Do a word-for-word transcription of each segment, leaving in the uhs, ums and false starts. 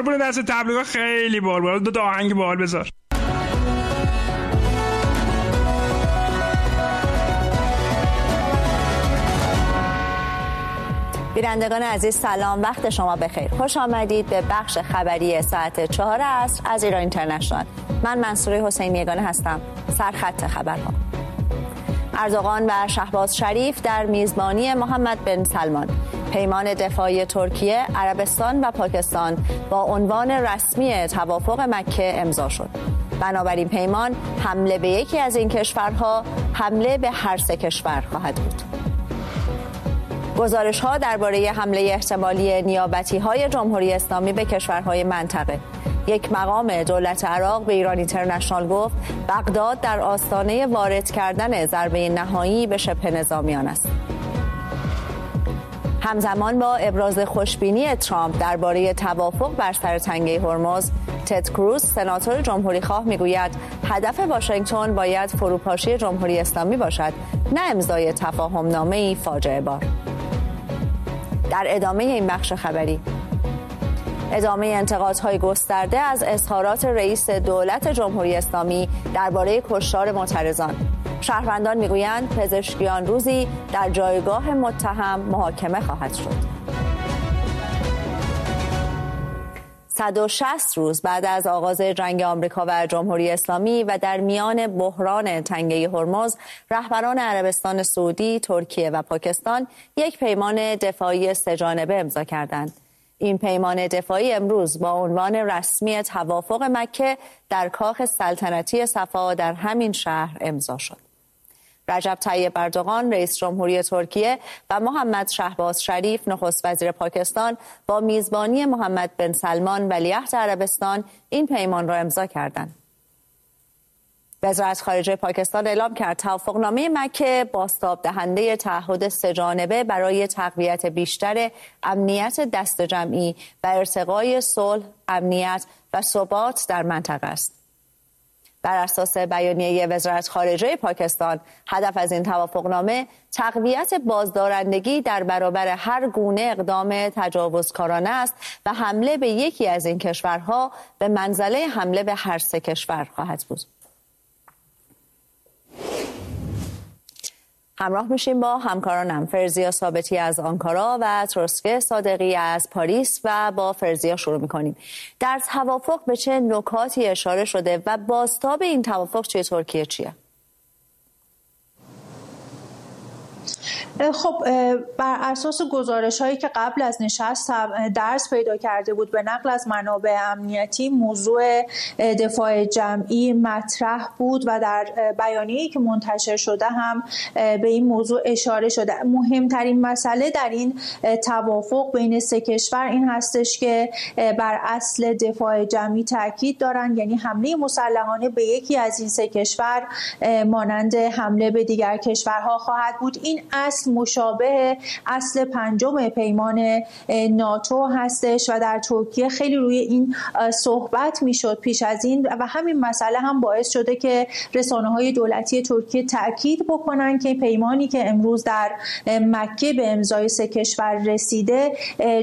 قربون دست تبلیغات خیلی بال دو تا آهنگ بال بذار. بینندگان عزیز سلام، وقت شما بخیر. خوش آمدید به بخش خبری ساعت چهار عصر از ایران اینترنشنال. من منصوره حسینی یگانه هستم. سرخط خبرها: اردوغان و شهباز شریف در میزبانی محمد بن سلمان پیمان دفاعی ترکیه، عربستان و پاکستان با عنوان رسمی توافق مکه امضا شد. بنابراین پیمان حمله به یکی از این کشورها حمله به هر سه کشور خواهد بود. گزارش‌ها درباره حمله احتمالی نیابتی‌های جمهوری اسلامی به کشورهای منطقه. یک مقام دولت عراق به ایران اینترنشنال گفت بغداد در آستانه وارد کردن ضربه نهایی به شبه نظامیان است. همزمان با ابراز خوشبینی ترامپ درباره توافق بر سر تنگه هرمز، تد کروز سناتور جمهوری خواه میگوید هدف واشنگتن باید فروپاشی جمهوری اسلامی باشد، نه امضای تفاهم نامه‌ای فاجعه بار. در ادامه این بخش خبری، ادامه انتقادهای گسترده از اظهارات رئیس دولت جمهوری اسلامی درباره کشتار معترضان. شهروندان میگویند پزشکیان روزی در جایگاه متهم محاکمه خواهد شد. صد و شصت روز بعد از آغاز جنگ آمریکا و جمهوری اسلامی و در میان بحران تنگه هرمز، رهبران عربستان سعودی، ترکیه و پاکستان یک پیمان دفاعی سه‌جانبه امضا کردند. این پیمان دفاعی امروز با عنوان رسمی توافق مکه در کاخ سلطنتی صفا در همین شهر امضا شد. رجب طیب اردوغان رئیس جمهوری ترکیه و محمد شهباز شریف نخست وزیر پاکستان با میزبانی محمد بن سلمان ولیعهد عربستان این پیمان را امضا کردند. وزارت خارجه پاکستان اعلام کرد توافقنامه مکه بازتاب دهنده تعهد سه‌جانبه برای تقویت بیشتر امنیت دست جمعی و ارتقای صلح، امنیت و ثبات در منطقه است. بر اساس بیانیه وزارت خارجه پاکستان، هدف از این توافقنامه تقویت بازدارندگی در برابر هر گونه اقدام تجاوزکارانه است و حمله به یکی از این کشورها به منزله حمله به هر سه کشور خواهد بود. همراه میشیم با همکارانم فرزیا ثابتی از آنکارا و ترسکه صادقی از پاریس و با فرزیا شروع میکنیم. در توافق به چه نکاتی اشاره شده و بازتاب این توافق توی ترکیه چیه؟ خب بر اساس گزارش هایی که قبل از نشست درس پیدا کرده بود به نقل از منابع امنیتی، موضوع دفاع جمعی مطرح بود و در بیانیه‌ای که منتشر شده هم به این موضوع اشاره شده. مهمترین مسئله در این توافق بین سه کشور این هستش که بر اصل دفاع جمعی تاکید دارند، یعنی حمله مسلحانه به یکی از این سه کشور مانند حمله به دیگر کشورها خواهد بود. این اصل مشابه اصل پنجم پیمان ناتو هستش و در ترکیه خیلی روی این صحبت میشد پیش از این و همین مسئله هم باعث شده که رسانه‌های دولتی ترکیه تاکید بکنن که پیمانی که امروز در مکه به امضای سه کشور رسیده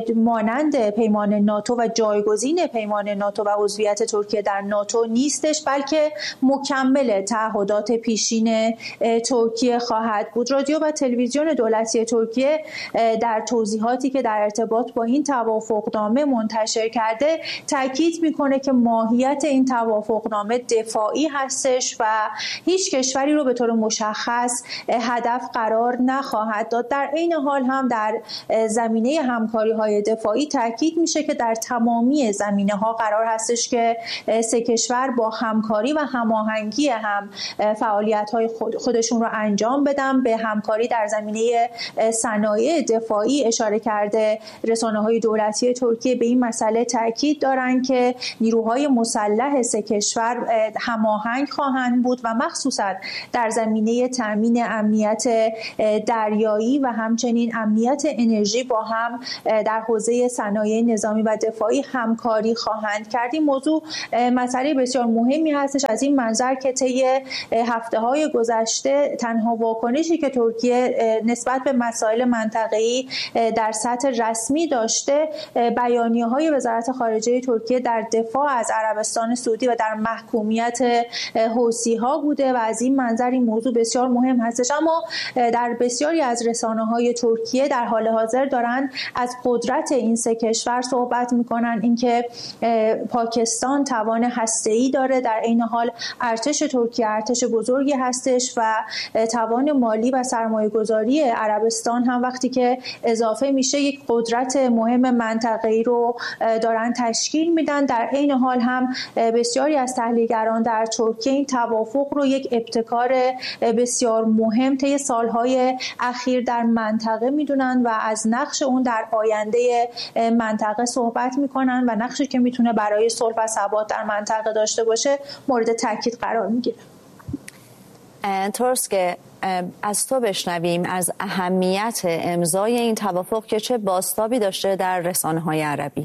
مانند پیمان ناتو و جایگزین پیمان ناتو و عضویت ترکیه در ناتو نیستش، بلکه مکمل تعهدات پیشین ترکیه خواهد بود. رادیو و تلویزیون دولتی ترکیه در توضیحاتی که در ارتباط با این توافقنامه منتشر کرده تاکید میکنه که ماهیت این توافقنامه دفاعی هستش و هیچ کشوری رو به طور مشخص هدف قرار نخواهد داد. در این حال هم در زمینه همکاری‌های دفاعی تاکید میشه که در تمامی زمینه‌ها قرار هستش که سه کشور با همکاری و هماهنگی هم فعالیت‌های خود خودشون رو انجام بدن. به همکاری در زمینه صنایع دفاعی اشاره کرده. رسانه‌های دولتی ترکیه به این مسئله تاکید دارند که نیروهای مسلح سه کشور هماهنگ خواهند بود و مخصوصا در زمینه تامین امنیت دریایی و همچنین امنیت انرژی با هم در حوزه صنایع نظامی و دفاعی همکاری خواهند کرد. این موضوع مسئله بسیار مهمی هستش از این منظر که طی هفته‌های گذشته تنها واکنشی که ترکیه نسبت به مسائل منطقه‌ای در سطح رسمی داشته، بیانیه‌های وزارت خارجه ترکیه در دفاع از عربستان سعودی و در محکومیت حوثی‌ها بوده و از این منظر این موضوع بسیار مهم هستش. اما در بسیاری از رسانه‌های ترکیه در حال حاضر دارن از قدرت این سه کشور صحبت می‌کنن، اینکه پاکستان توان هسته‌ای داره، در این حال ارتش ترکیه ارتش بزرگی هستش و توان مالی و سرمایه‌گذاری عربستان هم وقتی که اضافه میشه یک قدرت مهم منطقه‌ای رو دارن تشکیل میدن. در این حال هم بسیاری از تحلیلگران در ترکیه این توافق رو یک ابتکار بسیار مهم طی سالهای اخیر در منطقه میدونن و از نقش اون در آینده منطقه صحبت میکنن و نقشی که میتونه برای صلح و ثبات در منطقه داشته باشه مورد تاکید قرار میگیره. ترسکه، از تو بشنویم از اهمیت امضای این توافق که چه بازتابی داشته در رسانه‌های عربی.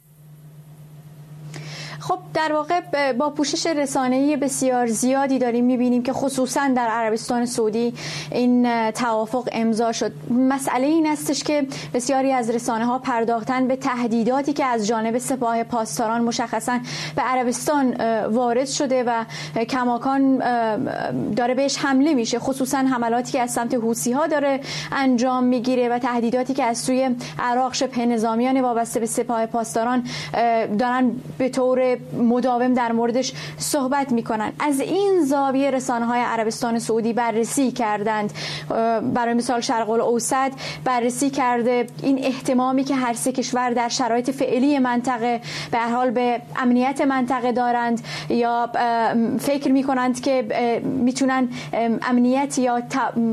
خب در واقع با پوشش رسانه‌ای بسیار زیادی داریم می‌بینیم که خصوصا در عربستان سعودی این توافق امضا شد. مسئله این استش که بسیاری از رسانه‌ها پرداختن به تهدیداتی که از جانب سپاه پاسداران مشخصا به عربستان وارد شده و کماکان داره بهش حمله میشه، خصوصا حملاتی که از سمت حوثی‌ها داره انجام میگیره و تهدیداتی که از سوی عراق شبه نظامیان وابسته به سپاه پاسداران دارن به طور مداوم در موردش صحبت میکنن. از این زاویه رسانه‌های عربستان سعودی بررسی کردند، برای مثال شرق الاوسط بررسی کرده این اهتمامی که هر سه کشور در شرایط فعلی منطقه به هر حال به امنیت منطقه دارند یا فکر میکنند که میتونن امنیت یا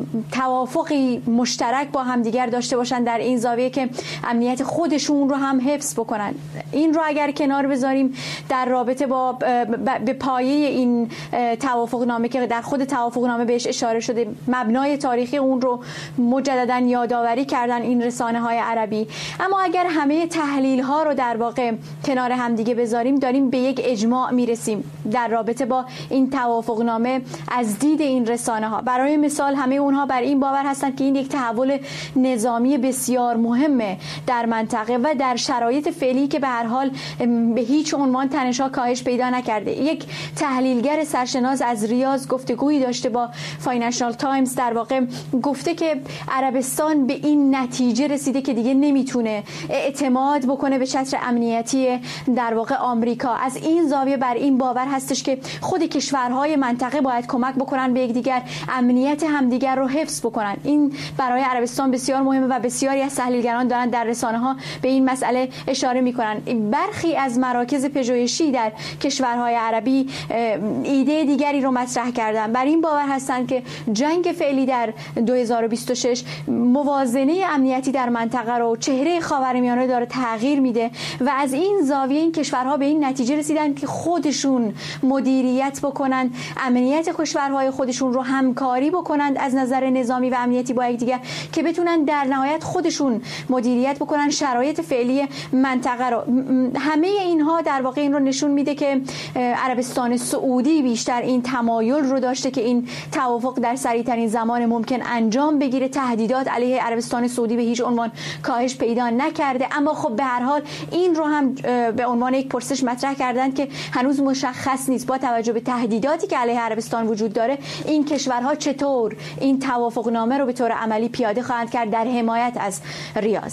توافقی مشترک با همدیگر داشته باشند، در این زاویه که امنیت خودشون رو هم حفظ بکنن. این رو اگر کنار بذاریم در رابطه با به پایه این توافق نامه که در خود توافق نامه بهش اشاره شده، مبنای تاریخی اون رو مجددا یادآوری کردن این رسانه های عربی. اما اگر همه تحلیل ها رو در واقع کنار هم دیگه بذاریم، داریم به یک اجماع میرسیم در رابطه با این توافق نامه از دید این رسانه ها. برای مثال همه اونها بر این باور هستند که این یک تحول نظامی بسیار مهمه در منطقه و در شرایط فعلی که به هر حال به هیچ عنوان تنش‌ها کاهش پیدا نکرده. یک تحلیلگر سرشناس از ریاض گفتگویی داشته با فاینانشال تایمز، در واقع گفته که عربستان به این نتیجه رسیده که دیگه نمیتونه اعتماد بکنه به چتر امنیتی در واقع آمریکا. از این زاویه بر این باور هستش که خود کشورهای منطقه باید کمک بکنن به یکدیگر، امنیت همدیگر رو حفظ بکنن. این برای عربستان بسیار مهمه و بسیاری از تحلیلگران دارن در رسانه‌ها به این مسئله اشاره میکنن. برخی از مراکز پژوهشی در کشورهای عربی ایده دیگری رو مطرح کردن. بر این باور هستند که جنگ فعلی در دو هزار و بیست و شش موازنه امنیتی در منطقه رو، چهره خاورمیانه داره تغییر میده و از این زاویه این کشورها به این نتیجه رسیدن که خودشون مدیریت بکنن، امنیت کشورهای خودشون رو همکاری بکنن از نظر نظامی و امنیتی با یکدیگر که بتونن در نهایت خودشون مدیریت بکنن شرایط فعلی منطقه رو. همه اینها در واقع این رو نشون میده که عربستان سعودی بیشتر این تمایل رو داشته که این توافق در سریعترین زمان ممکن انجام بگیره. تهدیدات علیه عربستان سعودی به هیچ عنوان کاهش پیدا نکرده، اما خب به هر حال این رو هم به عنوان یک پرسش مطرح کردن که هنوز مشخص نیست با توجه به تهدیداتی که علیه عربستان وجود داره این کشورها چطور این توافق نامه رو به طور عملی پیاده خواهند کرد در حمایت از ریاض.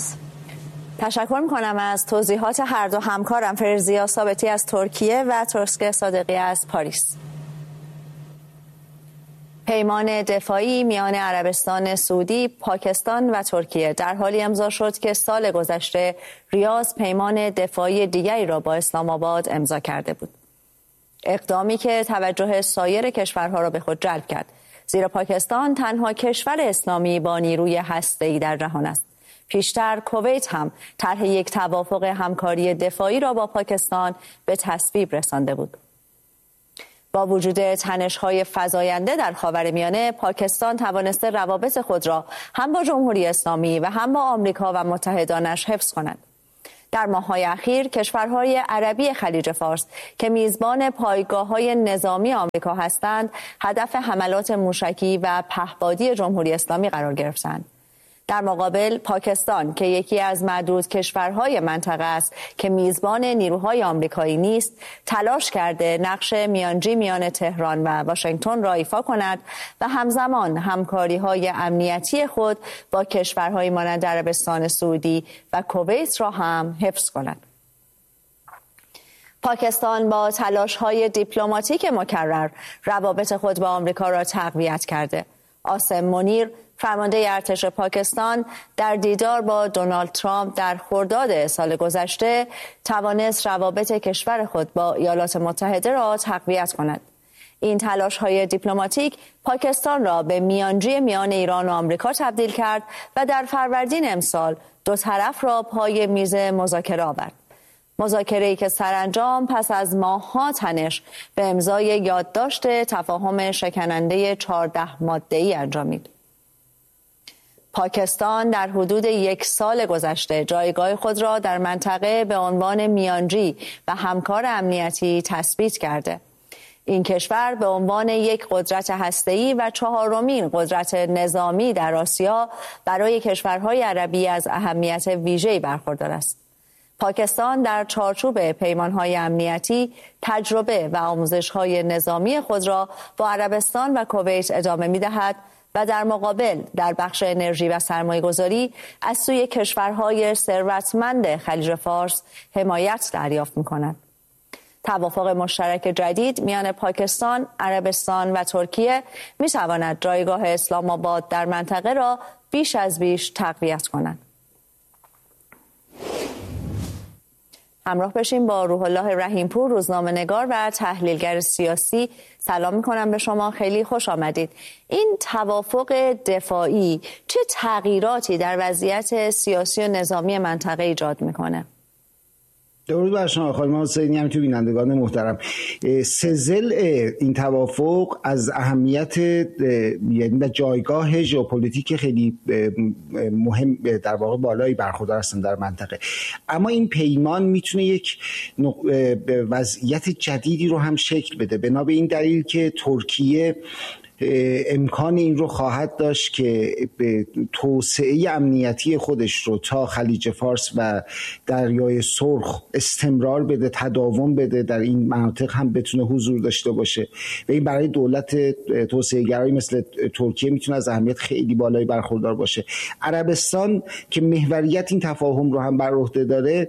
تشکر میکنم از توضیحات هر دو همکارم، فرزیا ثابتی از ترکیه و ترسکه صادقی از پاریس. پیمان دفاعی میان عربستان سعودی، پاکستان و ترکیه در حالی امضا شد که سال گذشته ریاض پیمان دفاعی دیگری را با اسلام آباد امضا کرده بود. اقدامی که توجه سایر کشورها را به خود جلب کرد، زیرا پاکستان تنها کشور اسلامی با نیروی هسته‌ای در جهان است. پیشتر کویت هم طرح یک توافق همکاری دفاعی را با پاکستان به تصویب رسانده بود. با وجود تنش‌های فزاینده در خاورمیانه، پاکستان توانسته روابط خود را هم با جمهوری اسلامی و هم با آمریکا و متحدانش حفظ کند. در ماه‌های اخیر کشورهای عربی خلیج فارس که میزبان پایگاه‌های نظامی آمریکا هستند، هدف حملات موشکی و پهپادی جمهوری اسلامی قرار گرفتند. در مقابل پاکستان که یکی از معدود کشورهای منطقه است که میزبان نیروهای آمریکایی نیست، تلاش کرده نقش میانجی میان تهران و واشنگتن را ایفا کند و همزمان همکاری‌های امنیتی خود با کشورهای مانند عربستان سعودی و کویت را هم حفظ کند. پاکستان با تلاش‌های دیپلماتیک مکرر روابط خود با آمریکا را تقویت کرده. عاصم منیر، فرمانده ارتش پاکستان، در دیدار با دونالد ترامپ در خرداد سال گذشته توانست روابط کشور خود با ایالات متحده را تقویت کند. این تلاش‌های دیپلماتیک پاکستان را به میانجی میان ایران و آمریکا تبدیل کرد و در فروردین امسال دو طرف را پای میز مذاکره آورد. مذاکره‌ای که سرانجام پس از ماه‌ها تنش به امضای یادداشت تفاهم شکننده چهارده ماده‌ای انجامید. پاکستان در حدود یک سال گذشته جایگاه خود را در منطقه به عنوان میانجی و همکار امنیتی تثبیت کرده. این کشور به عنوان یک قدرت هسته‌ای و چهارمین قدرت نظامی در آسیا برای کشورهای عربی از اهمیت ویژه‌ای برخوردار است. پاکستان در چارچوب پیمانهای امنیتی تجربه و آموزش‌های نظامی خود را با عربستان و کویت ادامه می‌دهد و در مقابل در بخش انرژی و سرمایه‌گذاری از سوی کشورهای ثروتمند خلیج فارس حمایت دریافت می‌کند. توافق مشترک جدید میان پاکستان، عربستان و ترکیه می‌تواند جایگاه اسلام آباد در منطقه را بیش از بیش تقویت کند. همراه بشیم با روح الله رحیمپور، روزنامه‌نگار و تحلیلگر سیاسی. سلام می‌کنم به شما، خیلی خوش آمدید. این توافق دفاعی چه تغییراتی در وضعیت سیاسی و نظامی منطقه ایجاد می‌کنه؟ درود بر شما خانم حسینی، هم تو بینندگان محترم. سزل این توافق از اهمیت یعنی جایگاه ژئوپلیتیک خیلی مهم در واقع بالایی برخوردار هستن در منطقه، اما این پیمان میتونه یک وضعیت جدیدی رو هم شکل بده، بنا به این دلیل که ترکیه امکان این رو خواهد داشت که به توسعه امنیتی خودش رو تا خلیج فارس و دریای سرخ استمرار بده، تداوم بده، در این مناطق هم بتونه حضور داشته باشه و این برای دولت توسعه گرایی مثل ترکیه میتونه از اهمیت خیلی بالایی برخوردار باشه. عربستان که محوریت این تفاهم رو هم بر عهده داره،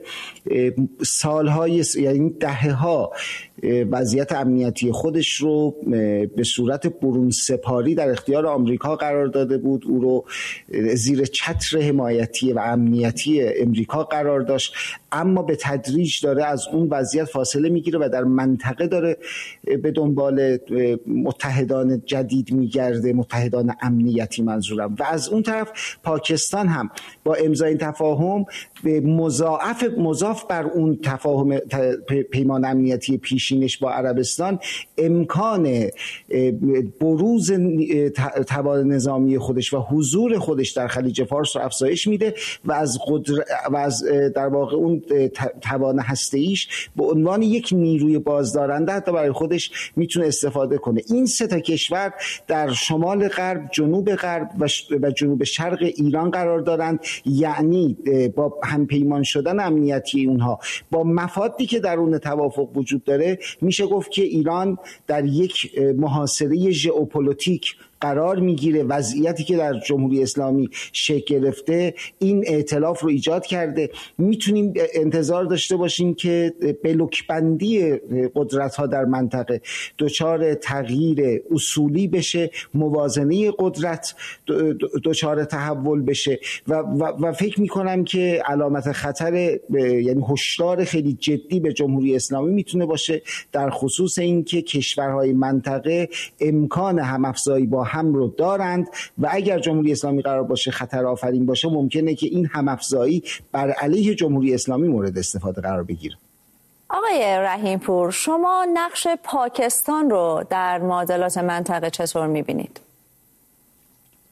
سالهای یعنی دهه‌ها وضعیت امنیتی خودش رو به صورت برون سپاری در اختیار آمریکا قرار داده بود، او رو زیر چتر حمایتی و امنیتی امریکا قرار داشت، اما به تدریج داره از اون وضعیت فاصله میگیره و در منطقه داره به دنبال متحدان جدید میگرده، متحدان امنیتی منظورم. و از اون طرف پاکستان هم با امضای این تفاهم به مضاعف مضاف بر اون تفاهم پیمان امنیتی پیشینش با عربستان امکان بروز توان نظامی خودش و حضور خودش در خلیج فارس رو افزایش میده و از قدر و از در واقع اون توان هسته‌ایش به عنوان یک نیروی بازدارنده حتی برای خودش میتونه استفاده کنه. این سه تا کشور در شمال غرب، جنوب غرب و جنوب شرق ایران قرار دارند، یعنی با همپیمان شدن امنیتی اونها با مفادی که درون توافق وجود داره، میشه گفت که ایران در یک محاصره ژئوپلیتیک قرار میگیره. وضعیتی که در جمهوری اسلامی شکل گرفته این ائتلاف رو ایجاد کرده. میتونیم انتظار داشته باشیم که بلوکبندی قدرت ها در منطقه دچار تغییر اصولی بشه، موازنه قدرت دچار تحول بشه و, و, و فکر میکنم که علامت خطر یعنی هشدار خیلی جدی به جمهوری اسلامی میتونه باشه در خصوص این که کشورهای منطقه امکان همافزایی با هم رو دارند و اگر جمهوری اسلامی قرار باشه خطر آفرین باشه، ممکنه که این همافزایی بر علیه جمهوری اسلامی مورد استفاده قرار بگیره. آقای رحیمپور، شما نقش پاکستان رو در معادلات منطقه چطور می‌بینید؟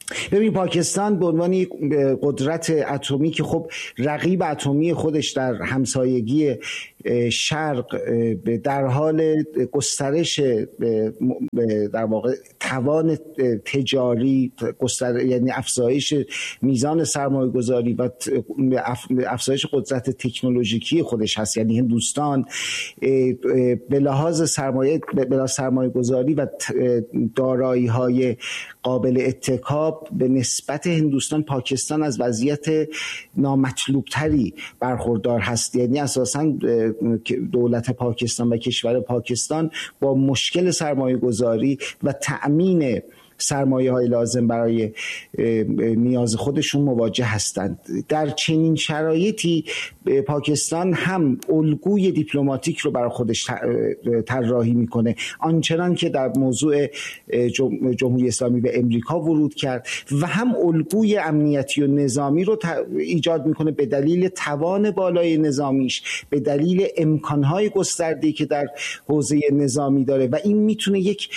ببین پاکستان به عنوان قدرت اتمی که خب رقیب اتمی خودش در همسایگی شرق در حال گسترش در واقع توان تجاری گستر یعنی افزایش میزان سرمایه گذاری و افزایش قدرت تکنولوژیکی خودش هست، یعنی هندوستان به لحاظ سرمایه به لحاظ سرمایه گذاری و دارایی های قابل اتکا به نسبت هندوستان پاکستان از وضعیت نامطلوب تری برخوردار هست. یعنی اساساً دولت پاکستان و کشور پاکستان با مشکل سرمایه گذاری و تأمین سرمایه های لازم برای نیاز خودشون مواجه هستند. در چنین شرایطی پاکستان هم الگوی دیپلماتیک رو برای خودش طراحی میکنه، آنچنان که در موضوع جمهوری اسلامی به امریکا ورود کرد، و هم الگوی امنیتی و نظامی رو ایجاد میکنه به دلیل توان بالای نظامیش، به دلیل امکانهای گسترده‌ای که در حوزه نظامی داره، و این میتونه یک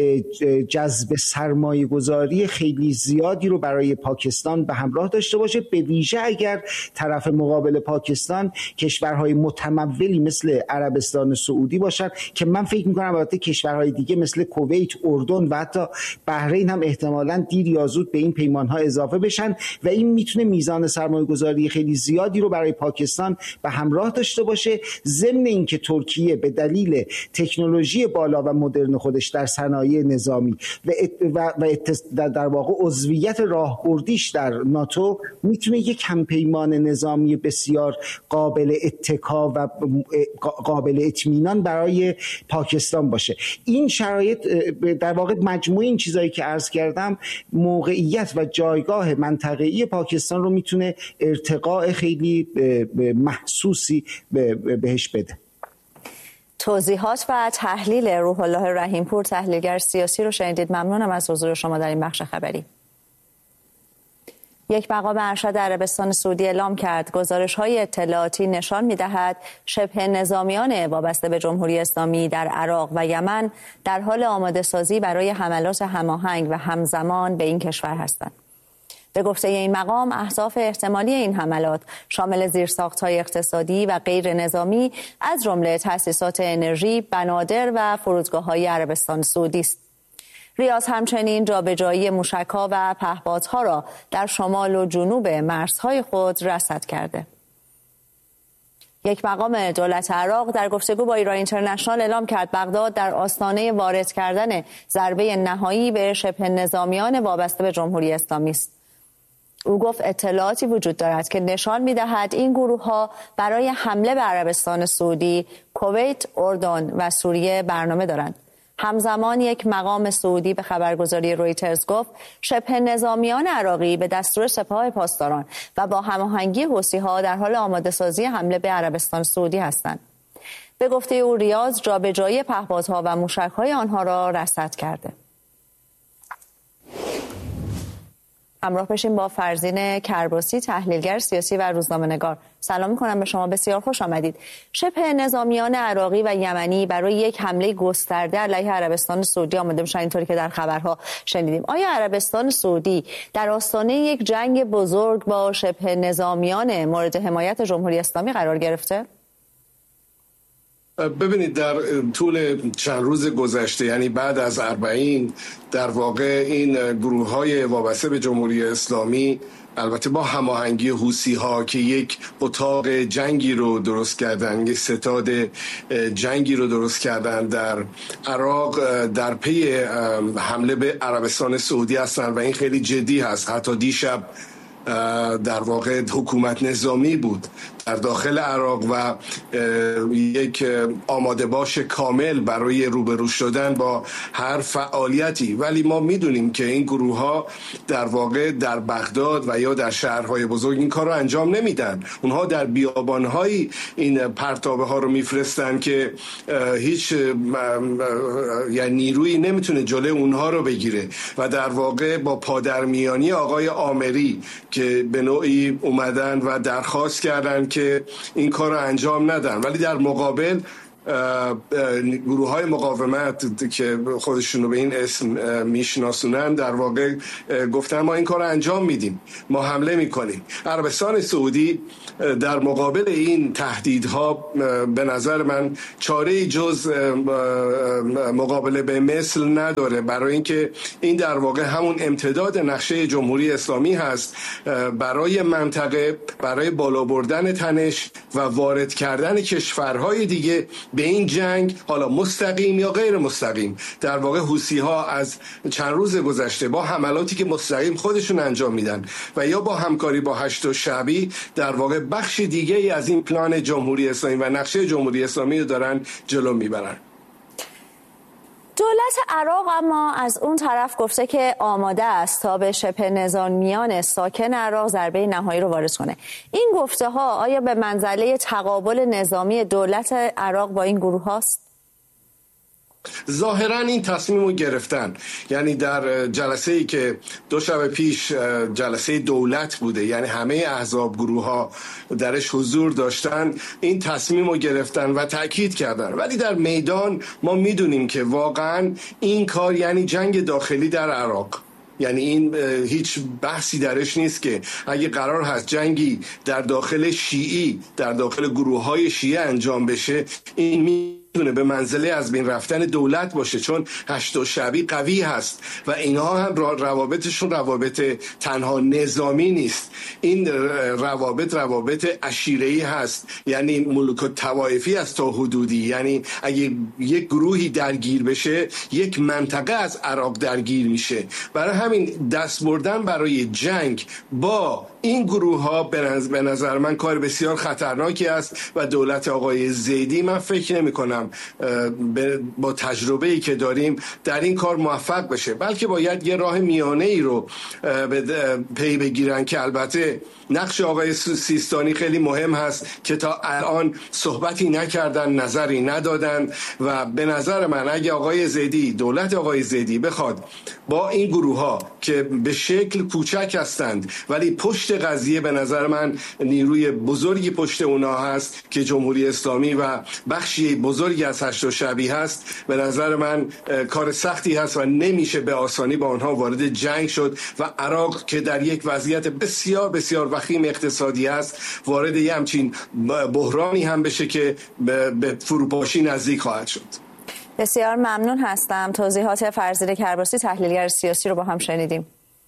جذب سر سرمایه گذاری خیلی زیادی رو برای پاکستان به همراه داشته باشه، به ویژه اگر طرف مقابل پاکستان کشورهای متمولی مثل عربستان سعودی باشد که من فکر میکنم البته کشورهای دیگه مثل کویت، اردن و حتی بحرین هم احتمالاً دیر یا زود به این پیمانها اضافه بشن و این میتونه میزان سرمایه گذاری خیلی زیادی رو برای پاکستان به همراه داشته باشه، ضمن اینکه ترکیه به دلیل تکنولوژی بالا و مدرن خودش در صنایع نظامی و, و و در واقع عضویت راهبردیش در ناتو میتونه یک همپیمان نظامی بسیار قابل اتکا و قابل اطمینان برای پاکستان باشه. این شرایط در واقع مجموعه این چیزایی که عرض کردم موقعیت و جایگاه منطقه‌ای پاکستان رو میتونه ارتقاء خیلی محسوسی بهش بده. توضیحات و تحلیل روح الله رحیمپور، تحلیلگر سیاسی رو شنیدید. ممنونم از حضور شما در این بخش خبری. یک مقام ارشد عربستان سعودی اعلام کرد گزارش‌های اطلاعاتی نشان می‌دهد شبه نظامیان وابسته به جمهوری اسلامی در عراق و یمن در حال آماده‌سازی برای حملات هماهنگ و همزمان به این کشور هستند. به گفته این مقام، اهداف احتمالی این حملات شامل زیرساخت‌های اقتصادی و غیر نظامی از جمله تأسیسات انرژی، بنادر و فرودگاه‌های عربستان سعودی است. ریاض همچنین جابجایی موشک‌ها و پهپادها را در شمال و جنوب مرزهای خود رصد کرده. یک مقام دولت عراق در گفتگو با ایران اینترنشنال اعلام کرد بغداد در آستانه وارد کردن ضربه نهایی به شبه نظامیان وابسته به جمهوری اسلامی است. او گفت اطلاعاتی وجود دارد که نشان می‌دهد این گروه‌ها برای حمله به عربستان سعودی، کویت، اردن و سوریه برنامه دارند. همزمان یک مقام سعودی به خبرگزاری رویترز گفت شبه نظامیان عراقی به دستور سپاه پاسداران و با هماهنگی حوثی‌ها در حال آماده‌سازی حمله به عربستان سعودی هستند. به گفته او ریاض جابجایی پهپادها و موشک‌های آنها را رصد کرده. همراه بشیم با فرزین کرباسی، تحلیلگر سیاسی و روزنامه‌نگار. سلام می‌کنم به شما، بسیار خوش آمدید. شبه نظامیان عراقی و یمنی برای یک حمله گسترده علیه عربستان سعودی آماده میشن، اینطوری که در خبرها شنیدیم. آیا عربستان سعودی در آستانه یک جنگ بزرگ با شبه نظامیان مورد حمایت جمهوری اسلامی قرار گرفته؟ ببینید در طول چند روز گذشته، یعنی بعد از اربعین، در واقع این گروه‌های وابسته به جمهوری اسلامی البته با هماهنگی حوثی‌ها که یک اتاق جنگی رو درست کردن، یک ستاد جنگی رو درست کردن در عراق، در پی حمله به عربستان سعودی هستن و این خیلی جدی هست. حتی دیشب در واقع حکومت نظامی بود در داخل عراق و یک آماده باش کامل برای روبرو شدن با هر فعالیتی، ولی ما میدونیم که این گروه ها در واقع در بغداد و یا در شهرهای بزرگ این کار رو انجام نمیدن. اونها در بیابانهایی این پرتابه ها رو میفرستن که هیچ یعنی نیرویی نمیتونه جلوی اونها رو بگیره و در واقع با پادرمیانی آقای آمری که به نوعی اومدن و درخواست کردن که این کار رو انجام ندن، ولی در مقابل گروه های مقاومت که خودشون رو به این اسم میشناسونن در واقع گفتن ما این کار رو انجام میدیم، ما حمله میکنیم. عربستان سعودی در مقابل این تهدیدها به نظر من چاره جز مقابله به مثل نداره، برای اینکه این در واقع همون امتداد نقشه جمهوری اسلامی هست برای منطقه، برای بالا بردن تنش و وارد کردن کشورهای دیگه به این جنگ، حالا مستقیم یا غیر مستقیم. در واقع حوثی ها از چند روز گذشته با حملاتی که مستقیم خودشون انجام میدن و یا با همکاری با هشت شعبی در واقع بخش دیگه ای از این پلان جمهوری اسلامی و نقشه جمهوری اسلامی رو دارن جلو میبرن. دولت عراق اما از اون طرف گفته که آماده است تا به شبه نظامیان ساکن عراق ضربه نهایی رو وارد کنه. این گفته ها آیا به منزله تقابل نظامی دولت عراق با این گروه هاست؟ ظاهرا این تصمیم رو گرفتن، یعنی در جلسه ای که دو شب پیش جلسه دولت بوده، یعنی همه احزاب گروه ها درش حضور داشتن، این تصمیم رو گرفتن و تأکید کردن. ولی در میدان ما میدونیم که واقعا این کار یعنی جنگ داخلی در عراق، یعنی این هیچ بحثی درش نیست که اگه قرار هست جنگی در داخل شیعی، در داخل گروه های شیعه انجام بشه، این می میتونه به منزله از بین رفتن دولت باشه، چون هشت شعبی قوی هست و اینها هم روابطشون روابط تنها نظامی نیست، این روابط روابط عشیره‌ای هست، یعنی ملوک الطوایفی است تا حدودی. یعنی اگه یک گروهی درگیر بشه یک منطقه از عراق درگیر میشه. برای همین دست بردن برای جنگ با این گروه ها به نظر من کار بسیار خطرناکی است و دولت آقای زیدی من فکر نمی کنم با تجربه‌ای که داریم در این کار موفق بشه، بلکه باید یه راه میانه ای رو پی بگیرن که البته نقش آقای سیستانی خیلی مهم هست که تا الان صحبتی نکردن، نظری ندادن و به نظر من اگه آقای زیدی، دولت آقای زیدی بخواد با این گروه ها که به شکل کوچک هستند ولی پشت قضیه به نظر من نیروی بزرگی پشت اونا هست که جمهوری اسلامی و بخشی بزرگی از هشت شعبی هست، به نظر من کار سختی هست و نمیشه به آسانی با آنها وارد جنگ شد و عراق که در یک وضعیت بسیار بسیار وخیم اقتصادی است وارد یه همچین بحرانی هم بشه که به فروپاشی نزدیک خواهد شد. بسیار ممنون هستم. توضیحات فرزین کرباسی تحلیلگر سیاسی رو با هم شنیدیم.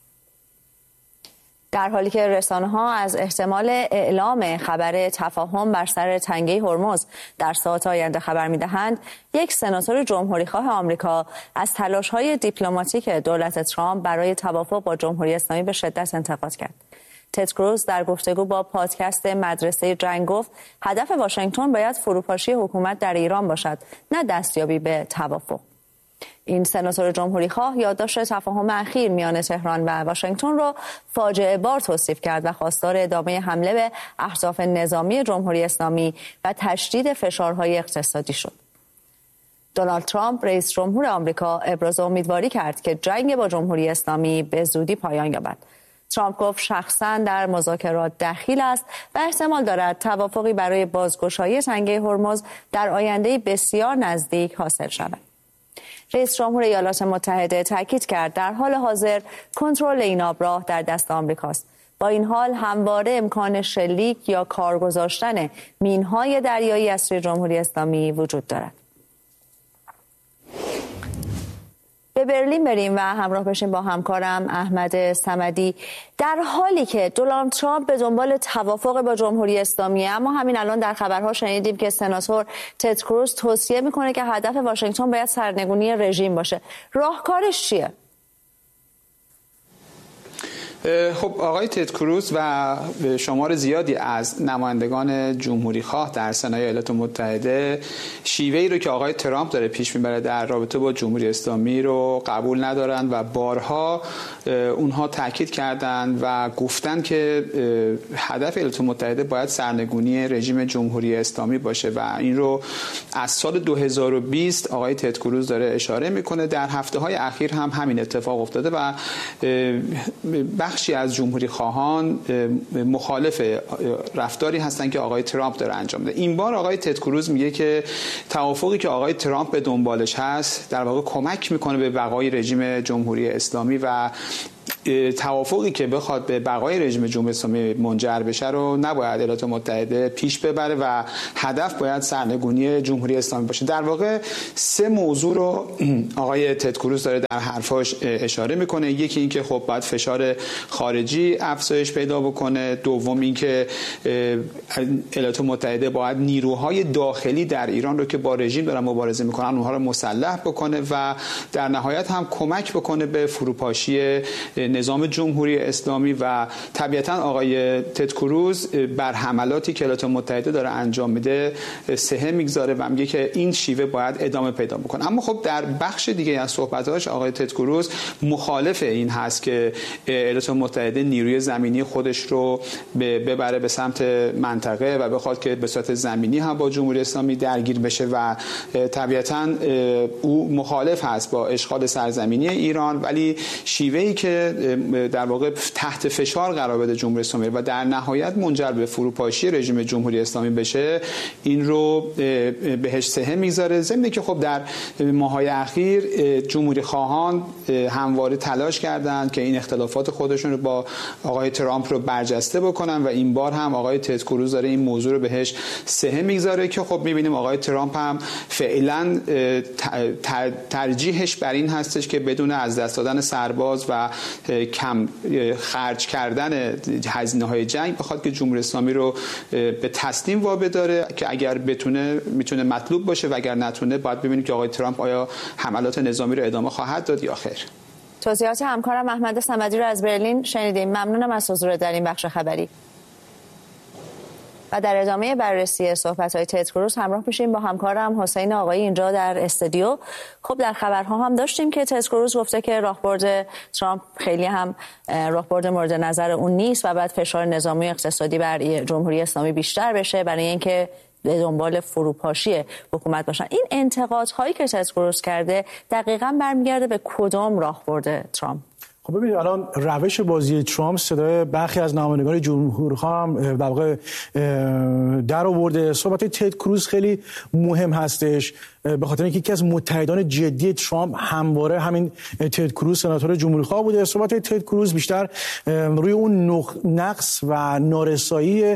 در حالی که رسانه‌ها از احتمال اعلام خبر تفاهم بر سر تنگه هرمز در ساعات آینده خبر می‌دهند، یک سناتور جمهوری‌خواه آمریکا از تلاش‌های دیپلماتیک دولت ترامپ برای توافق با جمهوری اسلامی به شدت انتقاد کرد. تد کروز در گفتگو با پادکست مدرسه جنگ گفت هدف واشنگتن باید فروپاشی حکومت در ایران باشد، نه دستیابی به توافق. این سناتور جمهوری‌خواه یادداشت تفاهم اخیر میان تهران و واشنگتن را فاجعه بار توصیف کرد و خواستار ادامه حمله به اهداف نظامی جمهوری اسلامی و تشدید فشارهای اقتصادی شد. دونالد ترامپ رئیس جمهور آمریکا ابراز امیدواری کرد که جنگ با جمهوری اسلامی به زودی پایان یابد. ترامپ گفت شخصاً در مذاکرات دخیل است و احتمال دارد توافقی برای بازگشایی تنگه هرمز در آینده بسیار نزدیک حاصل شود. رئیس جمهور ایالات متحده تاکید کرد در حال حاضر کنترل این آبراه در دست آمریکاست. با این حال همواره امکان شلیک یا کار گذاشتن مین‌های دریایی از سوی جمهوری اسلامی وجود دارد. به برلین بریم و همراه بشیم با همکارم احمد صمدی. در حالی که دونالد ترامپ به دنبال توافق با جمهوری اسلامی، اما همین الان در خبرها شنیدیم که سناتور تد کروز توصیه میکنه که هدف واشنگتن باید سرنگونی رژیم باشه. راهکارش چیه؟ خب آقای تد کروز و شمار زیادی از نمایندگان جمهوری خواه در سنای ایالات متحده شیوهی رو که آقای ترامپ داره پیش میبره در رابطه با جمهوری اسلامی رو قبول ندارن و بارها اونها تاکید کردند و گفتن که هدف ایالات متحده باید سرنگونی رژیم جمهوری اسلامی باشه و این رو از سال دو هزار و بیست آقای تد کروز داره اشاره میکنه. در هفته های اخیر هم همین اتفاق افتاده و بخشی از جمهوری خواهان مخالف رفتاری هستن که آقای ترامپ داره انجام میده. این بار آقای تد کروز میگه که توافقی که آقای ترامپ به دنبالش هست در واقع کمک میکنه به بقای رژیم جمهوری اسلامی و توافقی که بخواد به بقای رژیم جمهوری اسلامی منجر بشه رو نباید ایالات متحده پیش ببره و هدف باید سرنگونی جمهوری اسلامی باشه. در واقع سه موضوع رو آقای تد کروز داره در حرفاش اشاره میکنه. یکی این که خب باید فشار خارجی افزایش پیدا بکنه، دوم این که ایالات متحده باید نیروهای داخلی در ایران رو که با رژیم دارن مبارزه میکنن اونها رو مسلح بکنه و در نهایت هم کمک بکنه به فروپاشی نظام جمهوری اسلامی. و طبیعتا آقای تد کروز بر حملاتی که ایالات متحده داره انجام میده سهه میگذاره و میگه که این شیوه باید ادامه پیدا بکنه. اما خب در بخش دیگه از صحبتاش آقای تد کروز مخالف این هست که ایالات متحده نیروی زمینی خودش رو ببره به سمت منطقه و بخواد که به صورت زمینی هم با جمهوری اسلامی درگیر بشه و طبیعتا او مخالف هست با اشغال سرزمینی ایران، ولی شیوهی که در واقع تحت فشار قرار بده جمهوری اسلامی و در نهایت منجر به فروپاشی رژیم جمهوری اسلامی بشه این رو بهش سهه میذاره. ضمن که خب در ماه‌های اخیر جمهوری خواهان همواره تلاش کردند که این اختلافات خودشون رو با آقای ترامپ رو برجسته بکنن و این بار هم آقای تد کروز داره این موضوع رو بهش سهه میگذاره که خب میبینیم آقای ترامپ هم فعلا ترجیحش بر این هستش که بدون از دست دادن سرباز و کم خرج کردن هزینه های جنگ بخواد که جمهوری اسلامی رو به تسلیم وابداره که اگر بتونه میتونه مطلوب باشه و اگر نتونه باید ببینیم که آقای ترامپ آیا حملات نظامی رو ادامه خواهد داد یا خیر. توضیحات همکارم احمد صمدی رو از برلین شنیدیم. ممنونم از حضور در این بخش خبری. و در ادامه بررسی صحبت‌های تد کروز همراه میشیم با همکارم حسین آقایی اینجا در استودیو. خب در خبرها هم داشتیم که تد کروز گفته که راهبرد ترامپ خیلی هم راهبرد مورد نظر اون نیست و بعد فشار نظامی و اقتصادی بر جمهوری اسلامی بیشتر بشه برای اینکه به دنبال فروپاشی حکومت باشن. این انتقادهایی که تد کروز کرده دقیقاً برمیگرده به کدام راهبرد ترامپ؟ خب ببینید الان روش بازی ترامپ صدای برخی از نمایندگان جمهورخواه هم در واقع در آورده. صحبت تد کروز خیلی مهم هستش به خاطر اینکه یکی از متحدان جدی ترامپ همواره همین تد کروز سناتور جمهوری‌خواه بوده. صحبت تد کروز بیشتر روی اون نقص و نارسایی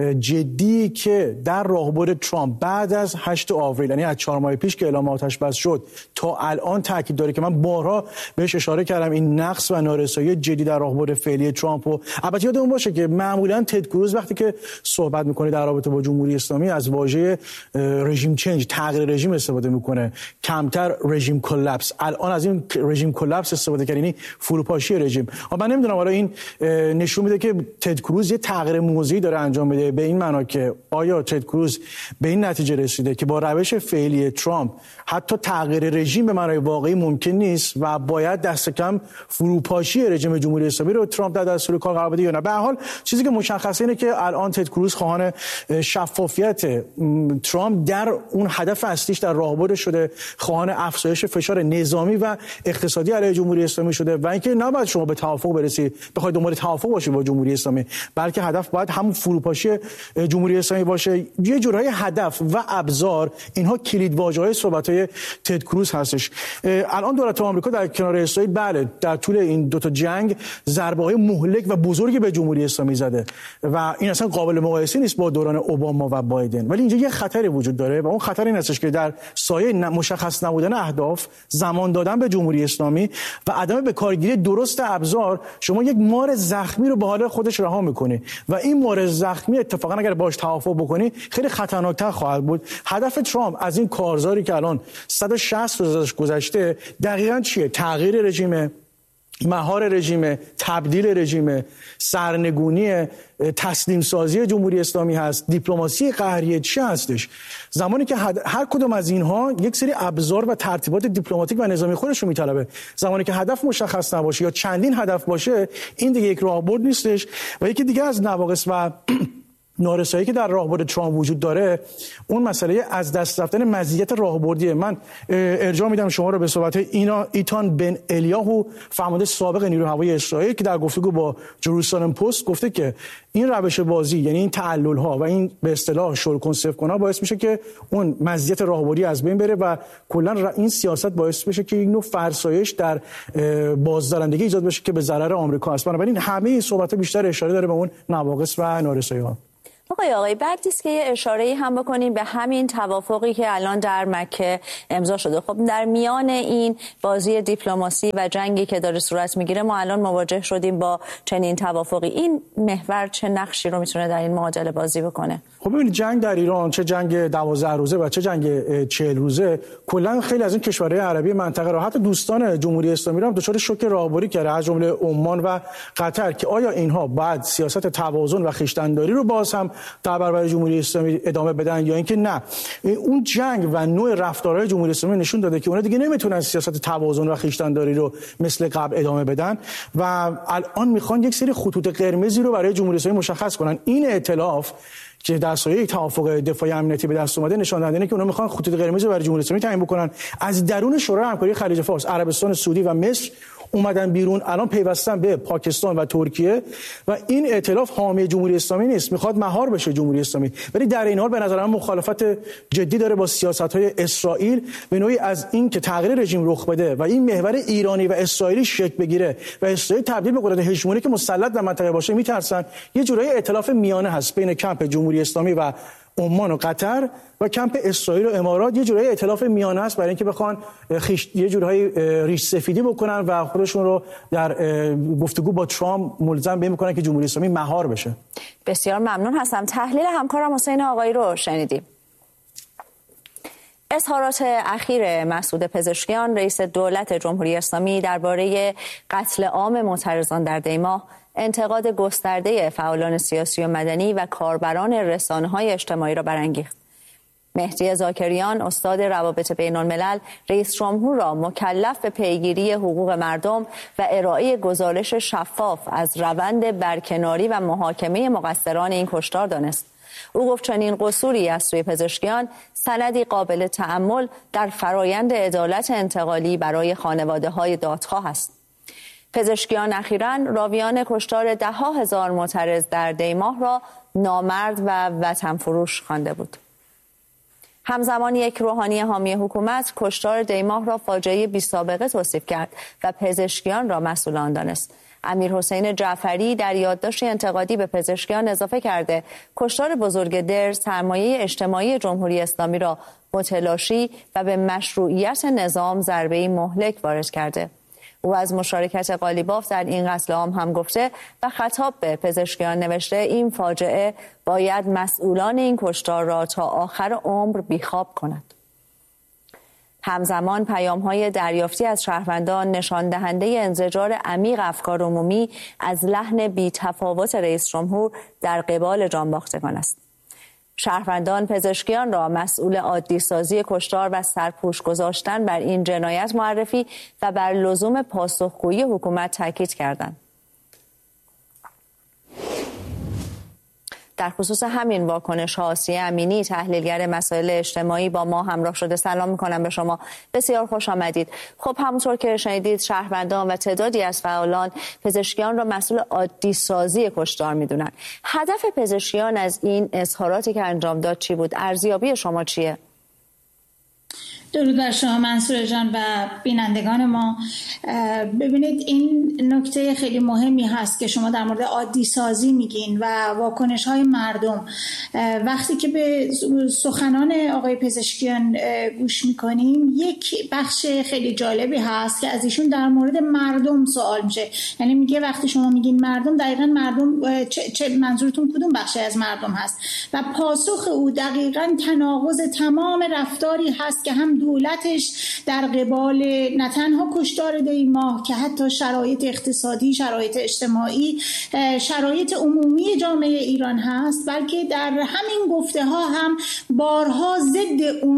جدی که در راهبرد ترامپ بعد از هشت آوریل یعنی از چهار ماه پیش که اعلام آتش بس شد تا الان تاکید داره که من بارها بهش اشاره کردم این نقص و نارسایی جدی در راهبرد فعلی ترامپ. و البته یادمون باشه که معمولا تد کروز وقتی که صحبت میکنه در رابطه با جمهوری اسلامی از واژه رژیم چنج تغییر رژیم استفاده میکنه، کمتر رژیم کلاپس. الان از این رژیم کلاپس استفاده کرد یعنی فروپاشی رژیم. من نمیدونم حالا این نشون میده که تد کروز یه تغییر موضعی داره انجام میده به این معنا که آیا تد کروز به این نتیجه رسیده که با روش فعلی ترامپ حتی تغییر رژیم به معنای واقعی ممکن نیست و باید دست کم فروپاشی رژیم جمهوری اسلامی رو ترامپ در دستور کار قرار بده یا نه. به هر حال چیزی که مشخصه اینه که الان تد کروز خواهان شفافیت ترامپ در اون هدف اصلیش در راهبرد شده، خواهان افزایش فشار نظامی و اقتصادی علیه جمهوری اسلامی شده و اینکه نباید شما به توافق برسید، بخواید دنبال توافق باشید با جمهوری اسلامی، بلکه هدف باید همون فروپاشی جمهوری اسلامی باشه. یه جورای هدف و ابزار اینها کلیدواژه‌های صحبت‌های تد کروز هستش. الان دولت آمریکا در کنار اسرائیل بله در طول این دو تا جنگ ضربه‌های مهلک و بزرگی به جمهوری اسلامی زده و این اصلا قابل مقایسه نیست با دوران اوباما و بایدن. ولی اینجا یه خطری وجود داره و اون خطر این هستش که در سایه مشخص نبودن اهداف، زمان دادن به جمهوری اسلامی و عدم به کارگیری درست ابزار شما یک مار زخمی رو به حال خودش رها می‌کنی و این مار زخمی اتفاقا اگر باهاش توافق بکنی خیلی خطرناک‌تر خواهد بود. هدف ترامپ از این کارزاری که الان صد و شصت روز ازش گذشته دقیقاً چیه؟ تغییر رژیم، مهار رژیم، تبدیل رژیم، سرنگونی، تسلیم سازی جمهوری اسلامی هست، دیپلماسی قهریه چی هستش؟ زمانی که هر کدوم از اینها یک سری ابزار و ترتیبات دیپلماتیک و نظامی خودش رو میطلبه، زمانی که هدف مشخص نباشه یا چندین هدف باشه این دیگه یک راهبرد نیستش. و یکی دیگه از نواقص و نارسایی که در راهبرد ترامپ وجود داره اون مسئله از دست رفتن مزیت راهبردیه. من ارجاع میدم شما رو به صحبت اینا ایتان بن الیاهو، فرمانده سابق نیروی هوایی اسرائیل، که در گفتگو با جروسالم پست گفته که این روش بازی، یعنی این تعلل ها و این به اصطلاح شل کن صفر کن ها، باعث میشه که اون مزیت راهبردی از بین بره و کلا این سیاست باعث بشه که یک نوع فرسایش در بازدارندگی ایجاد بشه که به ضرر آمریکا است. بنابراین همه این صحبت‌ها بیشتر اشاره داره به اون نواقص و نارسایی ها. آقای آقای بعد نیست که یه اشاره‌ای هم بکنیم به همین توافقی که الان در مکه امضا شده. خب در میان این بازی دیپلماسی و جنگی که داره صورت میگیره ما الان مواجه شدیم با چنین توافقی. این محور چه نقشی رو میتونه در این معادله بازی بکنه؟ خب ببینید جنگ در ایران، چه جنگ دوازده روزه و چه جنگ چهل روزه، کلا خیلی از این کشورهای عربی منطقه را، حتی دوستان جمهوری اسلامی را هم دچار شوک راهبری کرده، از جمله عمان و قطر، که آیا اینها بعد سیاست توازن و خویشتن‌داری رو باز هم در برابر جمهوری اسلامی ادامه بدن یا اینکه نه. اون جنگ و نوع رفتارهای جمهوری اسلامی نشون داده که اونها دیگه نمیتونن سیاست توازن و خویشتن‌داری رو مثل قبل ادامه بدن و الان میخوان یک سری خطوط قرمزی رو برای جمهوری اسلامی مشخص کنن. این ائتلاف که در سایه توافق دفاعی امنیتی به دست اومده نشان دهنده اینه که اونها میخوان خطوط قرمز رو برای جمهوری اسلامی تعیین بکنن. از درون شورای همکاری خلیج فارس، عربستان سعودی و مصر اومدن بیرون، الان پیوستن به پاکستان و ترکیه و این ائتلاف حامی جمهوری اسلامی نیست، میخواد مهار بشه جمهوری اسلامی، ولی در این حال به نظر من مخالفت جدی داره با سیاست‌های اسرائیل به نوعی از این که تغییر رژیم رخ بده و این محور ایرانی و اسرائیلی شکل بگیره و اسرائیل تبدیل به قدرت هژمونیک مسلط در منطقه باشه. میترسن یه جورایی ائتلاف میانه هست بین کمپ جمهوری اسلامی و عمان و قطر و کمپ اسرائیل و امارات، یه جورایی ائتلاف میانه است برای اینکه بخوان یه جورایی ریش سفیدی بکنن و خودشون رو در گفتگو با ترامپ ملزم به این بکنن که جمهوری اسلامی مهار بشه. بسیار ممنون هستم. تحلیل همکارم حسین آقایی رو شنیدیم. اظهارات اخیر مسعود پزشکیان رئیس دولت جمهوری اسلامی درباره قتل عام معترضان در دیماه انتقاد گسترده فعالان سیاسی و مدنی و کاربران رسانه‌های اجتماعی را برانگیخت. مهدی ذاکریان، استاد روابط بین الملل، رئیس جمهور را مکلف به پیگیری حقوق مردم و ارائه گزارش شفاف از روند برکناری و محاکمه مقصران این کشتار دانست. او گفت چنین قصوری از سوی پزشکیان سندی قابل تأمل در فرایند عدالت انتقالی برای خانواده‌های دادخواه است. پزشکیان اخیراً راویان کشتار ده ها هزار معترض در دیماه را نامرد و وطن فروش خوانده بود. همزمان یک روحانی حامی حکومت کشتار دیماه را فاجعه بی سابقه توصیف کرد و پزشکیان را مسئول آن دانست. امیر حسین جعفری در یادداشتی انتقادی به پزشکیان اضافه کرده کشتار بزرگ در سرمایه اجتماعی جمهوری اسلامی را متلاشی و به مشروعیت نظام ضربه‌ای مهلک وارد کرده. او از مشارکت قالیباف در این قتل عام هم گفته و خطاب به پزشکیان نوشته این فاجعه باید مسئولان این کشتار را تا آخر عمر بیخواب کند. همزمان پیام‌های دریافتی از شهروندان نشان دهنده انزجار عمیق افکار عمومی از لحن بی‌تفاوت رئیس جمهور در قبال جانباختگان است. شهروندان پزشکیان را مسئول عادی سازی کشتار و سرپوش گذاشتن بر این جنایت معرفی و بر لزوم پاسخگویی حکومت تاکید کردند. در خصوص همین واکنش ها آسیه امینی تحلیلگر مسائل اجتماعی با ما همراه شده. سلام میکنم به شما، بسیار خوش آمدید. خب همونطور که شنیدید شهروندان و تعدادی از فعالان پزشکیان را مسئول عادی سازی کشتار میدونن. هدف پزشکیان از این اظهاراتی که انجام داد چی بود؟ ارزیابی شما چیه؟ درود بر شما منصور جان و بینندگان ما. ببینید این نکته خیلی مهمی هست که شما در مورد عادی سازی میگین و واکنش های مردم. وقتی که به سخنان آقای پزشکیان گوش میکنیم یک بخش خیلی جالبی هست که از ایشون در مورد مردم سوال میشه. یعنی میگه وقتی شما میگین مردم دقیقاً مردم چه, چه منظورتون کدوم بخشی از مردم هست؟ و پاسخ او دقیقاً تناقض تمام رفتاری هست که هم دولتش در قبال نه تنها کشتار دیماه که حتی شرایط اقتصادی، شرایط اجتماعی، شرایط عمومی جامعه ایران هست، بلکه در همین گفته ها هم بارها ضد اون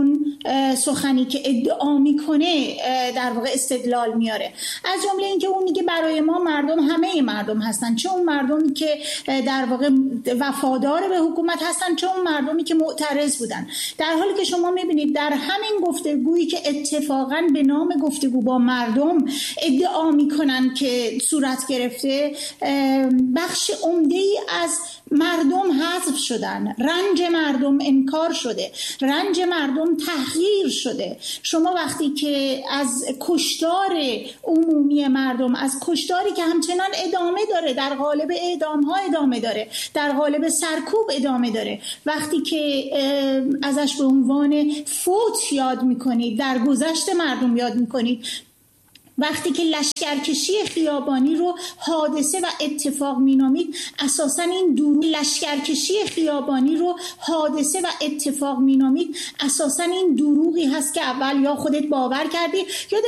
سخنی که ادعا میکنه در واقع استدلال میاره. از جمله اینکه اون میگه برای ما مردم همه مردم هستن، چه اون مردمی که در واقع وفادار به حکومت هستن چه اون مردمی که معترض بودن، در حالی که شما میبینید در همین گفتگویی که اتفاقاً به نام گفتگو با مردم ادعا میکنن که صورت گرفته، بخش عمده‌ای از مردم حذف شدن، رنج مردم انکار شده، رنج مردم تحقیر شده. شما وقتی که از کشتار عمومی مردم، از کشتاری که همچنان ادامه داره، در قالب اعدام ها ادامه داره، در قالب سرکوب ادامه داره، وقتی که ازش به عنوان فوت یاد میکنید، در گذشت مردم یاد میکنید، وقتی که لشکرکشی خیابانی رو حادثه و اتفاق مینامید، اساساً این دروغ لشکرکشی خیابانی رو حادثه و اتفاق مینامید اساساً این دروغی هست که اول یا خودت باور کردی یا